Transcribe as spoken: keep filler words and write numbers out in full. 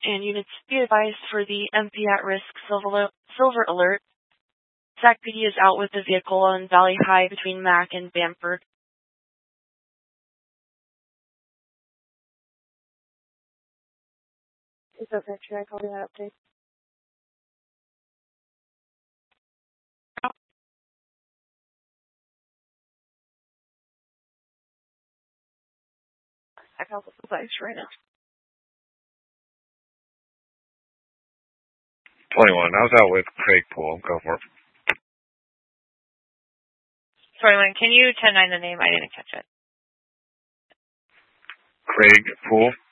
and units be advised for the M P at risk silver, silver alert. SAC P D is out with the vehicle on Valley High between Mac and Bamford. It's okay. Should I call you that update? I call the device right now. twenty-one. I was out with Craig Poole. Go for it. twenty-one. Can you ten nine the name? I didn't catch it. Craig Poole.